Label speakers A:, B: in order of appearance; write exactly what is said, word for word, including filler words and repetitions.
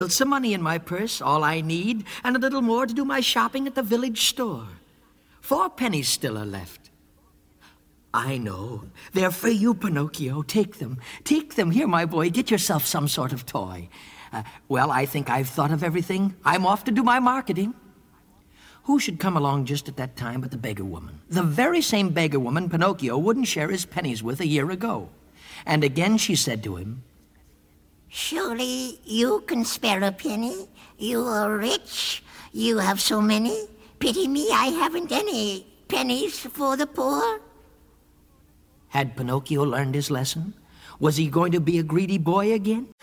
A: Some money in my purse, all I need, and a little more to do my shopping at the village store. Four pennies still are left. I know. They're for you, Pinocchio. Take them. Take them. Here, my boy, get yourself some sort of toy. Uh, well, I think I've thought of everything. I'm off to do my marketing. Who should come along just at that time but the beggar woman? The very same beggar woman Pinocchio wouldn't share his pennies with a year ago. And again she said to him,
B: "Surely you can spare a penny. You are rich. You have so many. Pity me, I haven't any pennies for the poor."
A: Had Pinocchio learned his lesson? Was he going to be a greedy boy again?